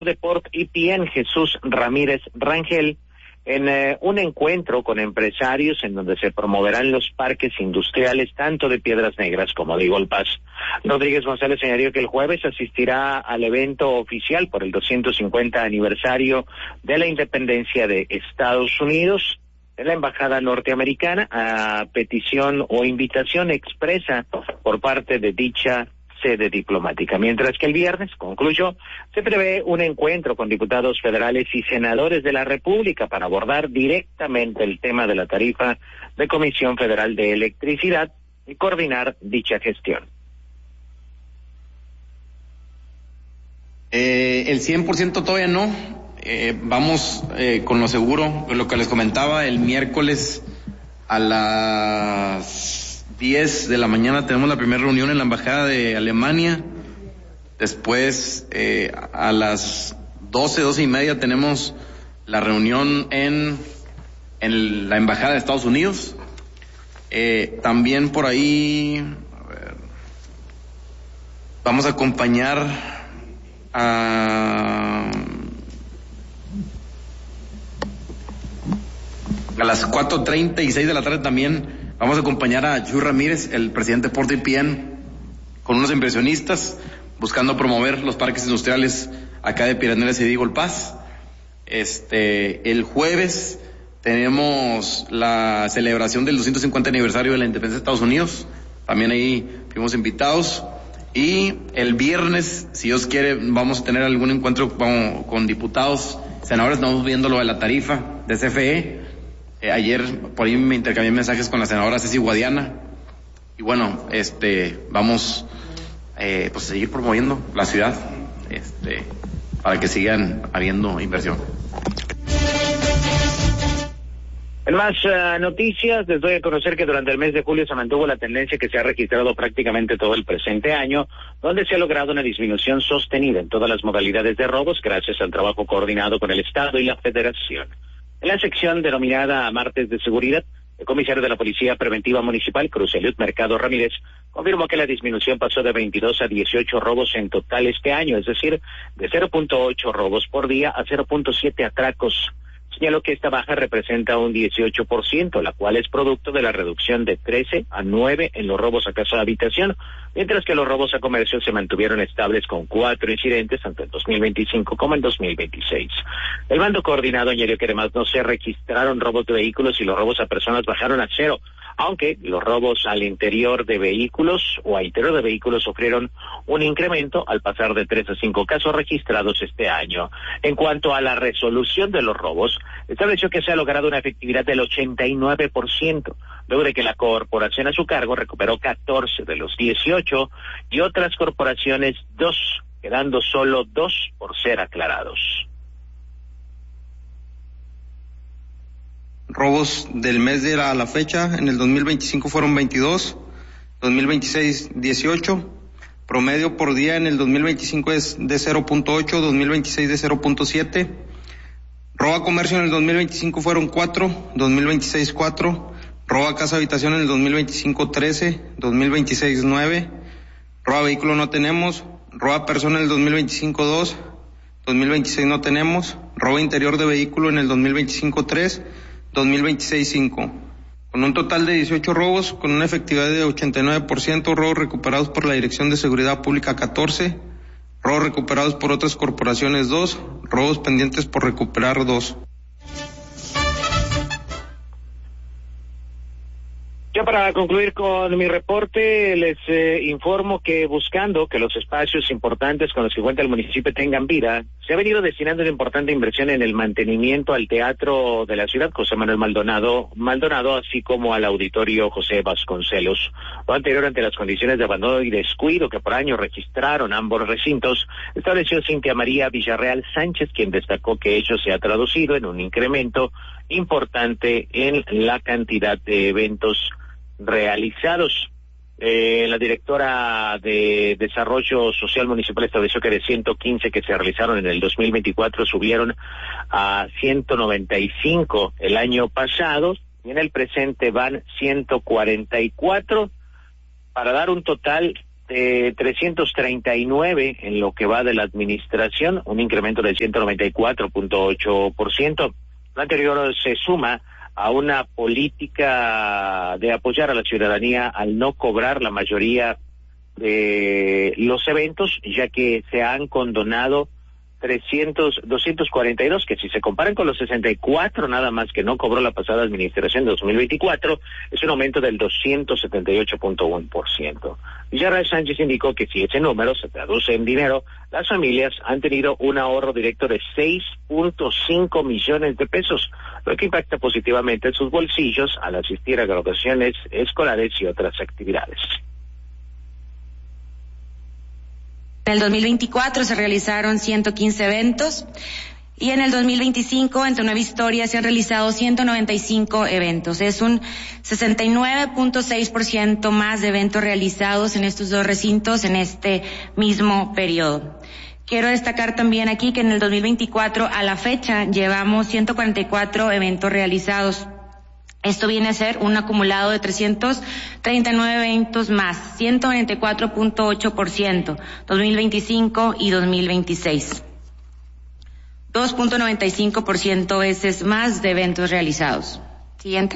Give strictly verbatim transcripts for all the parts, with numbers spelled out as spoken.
de Port E P N, Jesús Ramírez Rangel, en eh, un encuentro con empresarios en donde se promoverán los parques industriales tanto de Piedras Negras como de Eagle Pass. Rodríguez González señaló que el jueves asistirá al evento oficial por el doscientos cincuenta aniversario de la independencia de Estados Unidos en la embajada norteamericana a petición o invitación expresa por parte de dicha sede diplomática, mientras que el viernes, concluyó, se prevé un encuentro con diputados federales y senadores de la República para abordar directamente el tema de la tarifa de Comisión Federal de Electricidad y coordinar dicha gestión. Eh, el cien por ciento todavía no, eh, vamos eh, con lo seguro, lo que les comentaba, el miércoles a las diez de la mañana tenemos la primera reunión en la embajada de Alemania. Después eh, a las doce, doce y media tenemos la reunión en, en la embajada de Estados Unidos. Eh, también por ahí a ver, vamos a acompañar a a las cuatro treinta y seis de la tarde también vamos a acompañar a Jesús Ramírez, el presidente de Port E P N, con unos inversionistas buscando promover los parques industriales acá de Piedras Negras y de Eagle Pass. Este, el jueves tenemos la celebración del doscientos cincuenta aniversario de la independencia de Estados Unidos. También ahí fuimos invitados. Y el viernes, si Dios quiere, vamos a tener algún encuentro con, con diputados, senadores. Estamos viendo lo de la tarifa de C F E. Eh, ayer por ahí me intercambié mensajes con la senadora Ceci Guadiana y bueno, este, vamos eh, pues a seguir promoviendo la ciudad, este, para que sigan habiendo inversión. En más uh, noticias, les doy a conocer que durante el mes de julio se mantuvo la tendencia que se ha registrado prácticamente todo el presente año, donde se ha logrado una disminución sostenida en todas las modalidades de robos gracias al trabajo coordinado con el Estado y la Federación. En la sección denominada Martes de Seguridad, el comisario de la Policía Preventiva Municipal, Cruz Eliud Mercado Ramírez, confirmó que la disminución pasó de veintidós a dieciocho robos en total este año, es decir, de cero punto ocho robos por día a cero punto siete atracos. Señaló que esta baja representa un dieciocho por ciento, la cual es producto de la reducción de trece a nueve en los robos a casa de habitación, mientras que los robos a comercio se mantuvieron estables con cuatro incidentes tanto en dos mil veinticinco como en dos mil veintiséis. El mando coordinado añadió que además no se registraron robos de vehículos y los robos a personas bajaron a cero, aunque los robos al interior de vehículos o a interior de vehículos sufrieron un incremento al pasar de tres a cinco casos registrados este año. En cuanto a la resolución de los robos, estableció que se ha logrado una efectividad del ochenta y nueve por ciento, luego de que la corporación a su cargo recuperó catorce de los dieciocho y otras corporaciones dos, quedando solo dos por ser aclarados. Robos del mes de la, la fecha, en el dos mil veinticinco fueron veintidós, dos mil veintiséis dieciocho, promedio por día en el dos mil veinticinco es de cero punto ocho, dos mil veintiséis de cero punto siete, robo a comercio en el dos mil veinticinco fueron cuatro, dos mil veintiséis cuatro, robo a casa habitación en el dos mil veinticinco trece, dos mil veintiséis nueve, robo a vehículo no tenemos, robo a persona en el dos mil veinticinco dos, dos mil veintiséis no tenemos, robo interior de vehículo en el dos mil veinticinco tres, dos mil veintiséis cinco, con un total de dieciocho robos, con una efectividad de ochenta y nueve por ciento, robos recuperados por la Dirección de Seguridad Pública catorce, robos recuperados por otras corporaciones dos, robos pendientes por recuperar dos. Ya para concluir con mi reporte, les eh, informo que buscando que los espacios importantes con los que cuenta el municipio tengan vida, se ha venido destinando una importante inversión en el mantenimiento al Teatro de la Ciudad José Manuel Maldonado, Maldonado, así como al Auditorio José Vasconcelos. Lo anterior ante las condiciones de abandono y descuido que por año registraron ambos recintos, estableció Cintia María Villarreal Sánchez, quien destacó que ello se ha traducido en un incremento importante en la cantidad de eventos realizados. Eh, la directora de Desarrollo Social Municipal estableció que de ciento quince que se realizaron en el dos mil veinticuatro subieron a ciento noventa y cinco el año pasado y en el presente van ciento cuarenta y cuatro para dar un total de trescientos treinta y nueve en lo que va de la administración, un incremento de ciento noventa y cuatro punto ocho por ciento. Lo anterior se suma a una política de apoyar a la ciudadanía al no cobrar la mayoría de los eventos, ya que se han condonado trescientos, doscientos cuarenta y dos, que si se comparan con los sesenta y cuatro nada más que no cobró la pasada administración de dos mil veinticuatro, es un aumento del doscientos setenta y ocho punto uno por ciento. Villarreal Sánchez indicó que si ese número se traduce en dinero, las familias han tenido un ahorro directo de seis punto cinco millones de pesos, lo que impacta positivamente en sus bolsillos al asistir a graduaciones escolares y otras actividades. En el dos mil veinticuatro se realizaron ciento quince eventos y en el dos mil veinticinco, entre Nueva Historia, se han realizado ciento noventa y cinco eventos. Es un sesenta y nueve punto seis por ciento más de eventos realizados en estos dos recintos en este mismo periodo. Quiero destacar también aquí que en el dos mil veinticuatro, a la fecha, llevamos ciento cuarenta y cuatro eventos realizados. Esto viene a ser un acumulado de trescientos treinta y nueve eventos más, ciento noventa y cuatro punto ocho por ciento, dos mil veinticinco y dos mil veintiséis. dos punto noventa y cinco por ciento veces más de eventos realizados. Siguiente.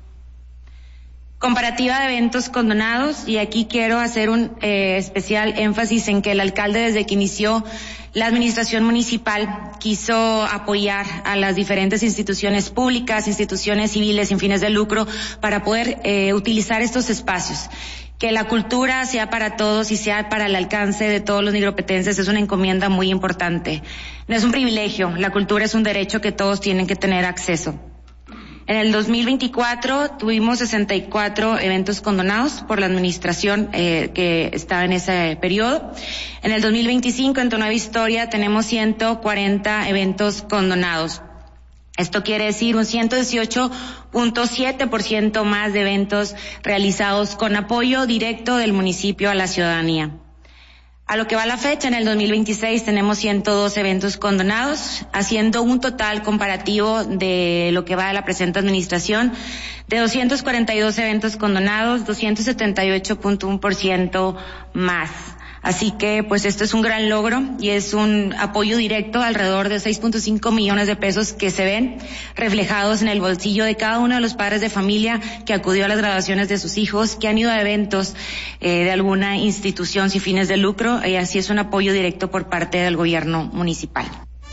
Comparativa de eventos condonados, y aquí quiero hacer un eh, especial énfasis en que el alcalde, desde que inició la administración municipal, quiso apoyar a las diferentes instituciones públicas, instituciones civiles sin fines de lucro, para poder eh, utilizar estos espacios. Que la cultura sea para todos y sea para el alcance de todos los nigropetenses es una encomienda muy importante. No es un privilegio, la cultura es un derecho que todos tienen que tener acceso. En el dos mil veinticuatro tuvimos sesenta y cuatro eventos condonados por la administración eh, que estaba en ese periodo. En el dos mil veinticinco, en Tu Nueva Historia, tenemos ciento cuarenta eventos condonados. Esto quiere decir un ciento dieciocho punto siete por ciento más de eventos realizados con apoyo directo del municipio a la ciudadanía. A lo que va la fecha, en el dos mil veintiséis tenemos ciento dos eventos condonados, haciendo un total comparativo de lo que va de la presente administración de doscientos cuarenta y dos eventos condonados, doscientos setenta y ocho punto uno por ciento más. Así que, pues, esto es un gran logro y es un apoyo directo, alrededor de seis punto cinco millones de pesos que se ven reflejados en el bolsillo de cada uno de los padres de familia que acudió a las graduaciones de sus hijos, que han ido a eventos eh, de alguna institución sin fines de lucro, y así es un apoyo directo por parte del gobierno municipal.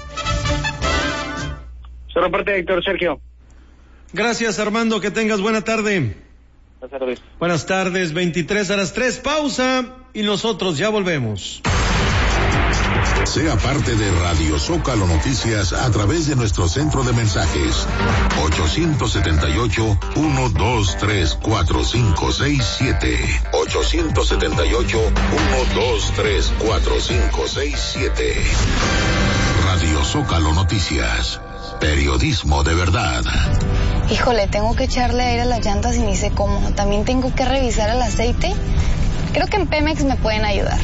Su reporte, Héctor Sergio. Gracias, Armando, que tengas buena tarde. Buenas tardes. Buenas tardes, veintitrés a las tres, pausa y nosotros ya volvemos. Sea parte de Radio Zócalo Noticias a través de nuestro centro de mensajes ocho siete ocho, uno dos tres, cuatro cinco seis siete ocho siete ocho, uno dos tres, cuatro cinco seis siete. Radio Zócalo Noticias, periodismo de verdad. Híjole, tengo que echarle aire a las llantas y ni sé cómo. También tengo que revisar el aceite. Creo que en Pemex me pueden ayudar.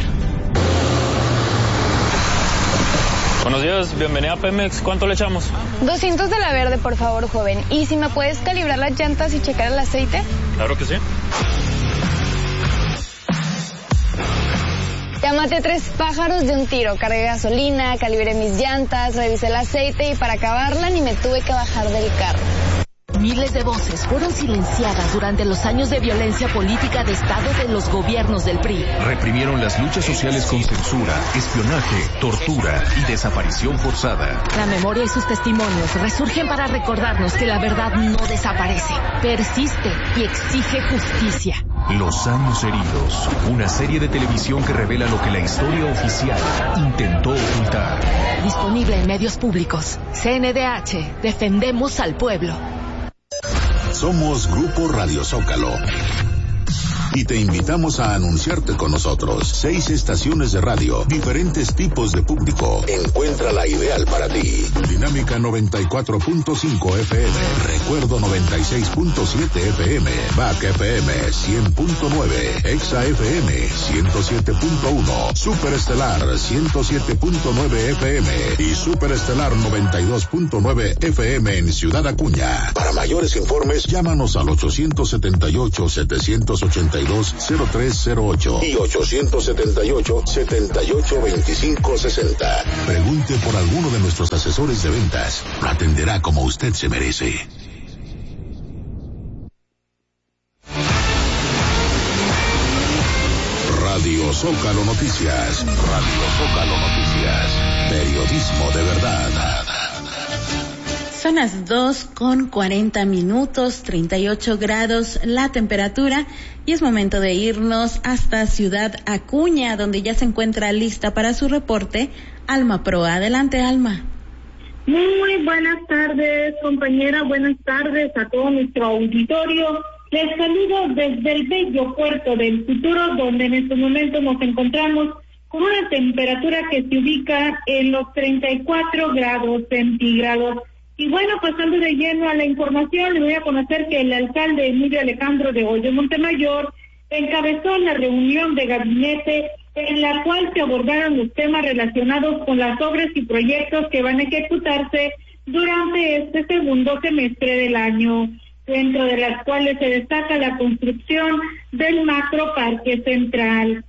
Buenos días, bienvenida a Pemex. ¿Cuánto le echamos? doscientos de la verde, por favor, joven. ¿Y si me puedes calibrar las llantas y checar el aceite? Claro que sí. Ya maté tres pájaros de un tiro. Cargué gasolina, calibré mis llantas, revisé el aceite y para acabarla ni me tuve que bajar del carro. Miles de voces fueron silenciadas durante los años de violencia política de Estado de los gobiernos del P R I. Reprimieron las luchas sociales con censura, espionaje, tortura y desaparición forzada. La memoria y sus testimonios resurgen para recordarnos que la verdad no desaparece, persiste y exige justicia. Los años heridos, una serie de televisión que revela lo que la historia oficial intentó ocultar. Disponible en medios públicos. C N D H, defendemos al pueblo. Somos Grupo Radio Zócalo y te invitamos a anunciarte con nosotros. Seis estaciones de radio, diferentes tipos de público. Encuentra la ideal para ti. Dinámica noventa y cuatro punto cinco F M, Recuerdo noventa y seis punto siete F M, B A C F M cien punto nueve, Exa F M ciento siete punto uno, Superestelar ciento siete punto nueve F M y Superestelar noventa y dos punto nueve F M en Ciudad Acuña. Para mayores informes, llámanos al ocho siete ocho, siete ocho nueve, dos, cero tres cero ocho y ochocientos setenta y ocho, setenta y ocho, veinticinco sesenta. Pregunte por alguno de nuestros asesores de ventas. Lo atenderá como usted se merece. Radio Zócalo Noticias. Radio Zócalo Noticias. Periodismo de verdad. Son las dos con cuarenta minutos, treinta y ocho grados la temperatura, y es momento de irnos hasta Ciudad Acuña, donde ya se encuentra lista para su reporte Alma Proa. Adelante, Alma. Muy buenas tardes, compañera. Buenas tardes a todo nuestro auditorio. Les saludo desde el bello puerto del Futuro, donde en estos momentos nos encontramos con una temperatura que se ubica en los treinta y cuatro grados centígrados. Y bueno, pasando de lleno a la información, le voy a conocer que el alcalde Emilio Alejandro de Hoyos Montemayor encabezó la reunión de gabinete en la cual se abordaron los temas relacionados con las obras y proyectos que van a ejecutarse durante este segundo semestre del año, dentro de las cuales se destaca la construcción del Macro Parque Central.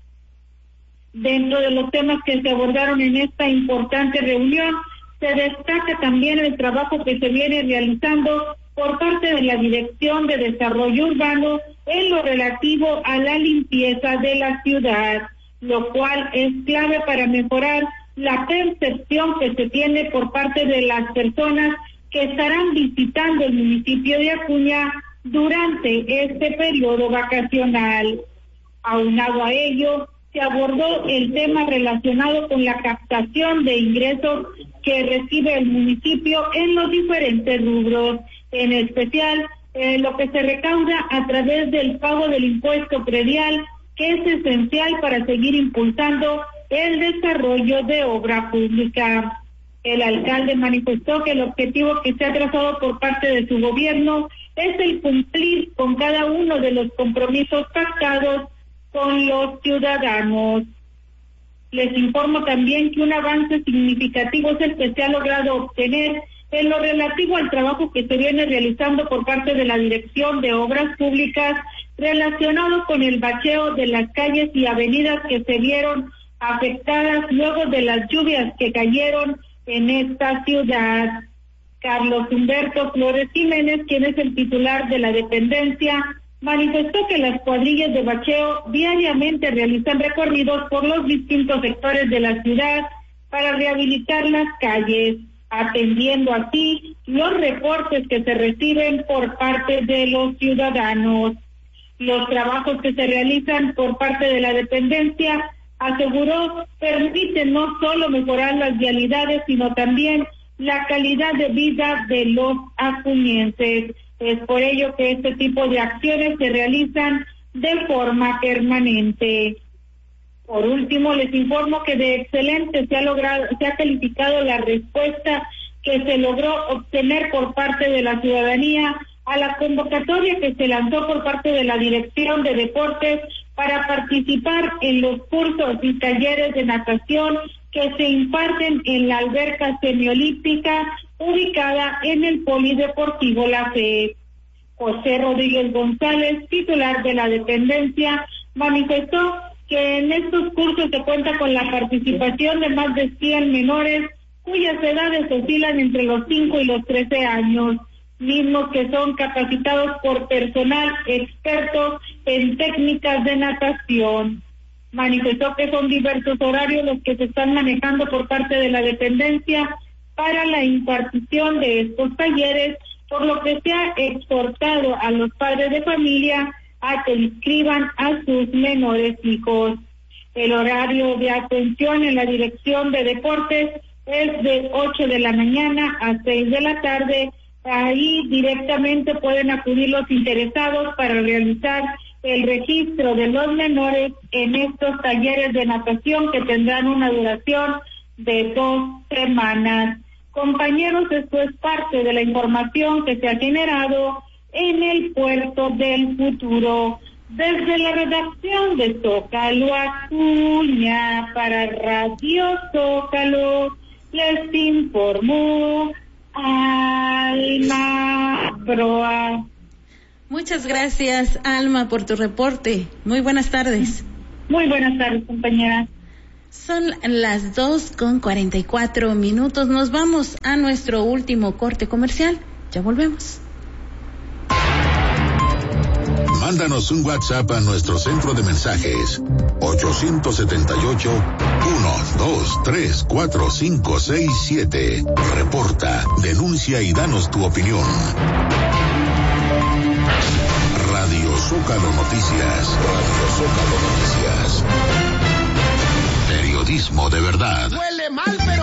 Dentro de los temas que se abordaron en esta importante reunión, se destaca también el trabajo que se viene realizando por parte de la Dirección de Desarrollo Urbano en lo relativo a la limpieza de la ciudad, lo cual es clave para mejorar la percepción que se tiene por parte de las personas que estarán visitando el municipio de Acuña durante este periodo vacacional. Aunado a ello, se abordó el tema relacionado con la captación de ingresos que recibe el municipio en los diferentes rubros, en especial eh, lo que se recauda a través del pago del impuesto predial, que es esencial para seguir impulsando el desarrollo de obra pública. El alcalde manifestó que el objetivo que se ha trazado por parte de su gobierno es el cumplir con cada uno de los compromisos pactados con los ciudadanos. Les informo también que un avance significativo es el que se ha logrado obtener en lo relativo al trabajo que se viene realizando por parte de la Dirección de Obras Públicas relacionado con el bacheo de las calles y avenidas que se vieron afectadas luego de las lluvias que cayeron en esta ciudad. Carlos Humberto Flores Jiménez, quien es el titular de la dependencia, manifestó que las cuadrillas de bacheo diariamente realizan recorridos por los distintos sectores de la ciudad para rehabilitar las calles, atendiendo así los reportes que se reciben por parte de los ciudadanos. Los trabajos que se realizan por parte de la dependencia, aseguró, permiten no solo mejorar las vialidades, sino también la calidad de vida de los acuñenses. Es por ello que este tipo de acciones se realizan de forma permanente. Por último, les informo que de excelente se ha logrado, se ha calificado la respuesta que se logró obtener por parte de la ciudadanía a la convocatoria que se lanzó por parte de la Dirección de Deportes para participar en los cursos y talleres de natación que se imparten en la alberca semiolímpica ubicada en el Polideportivo La Fe. José Rodríguez González, titular de la dependencia, manifestó que en estos cursos se cuenta con la participación de más de cien menores cuyas edades oscilan entre los cinco y los trece años, mismos que son capacitados por personal experto en técnicas de natación. Manifestó que son diversos horarios los que se están manejando por parte de la dependencia para la impartición de estos talleres, por lo que se ha exhortado a los padres de familia a que inscriban a sus menores hijos. El horario de atención en la Dirección de Deportes es de ocho de la mañana a seis de la tarde. Ahí directamente pueden acudir los interesados para realizar el registro de los menores en estos talleres de natación que tendrán una duración de dos semanas. Compañeros, esto es parte de la información que se ha generado en el Puerto del Futuro. Desde la redacción de Zócalo Acuña para Radio Zócalo, les informó Alma Proa. Muchas gracias, Alma, por tu reporte. Muy buenas tardes. Muy buenas tardes, compañera. Son las dos con cuarenta y cuatro minutos. Nos vamos a nuestro último corte comercial. Ya volvemos. Mándanos un WhatsApp a nuestro centro de mensajes ocho siete ocho, uno, dos, tres, cuatro, cinco, seis, siete. Reporta, denuncia y danos tu opinión. Radio Zócalo Noticias. Radio Zócalo Noticias. Periodismo de verdad. Huele mal, pero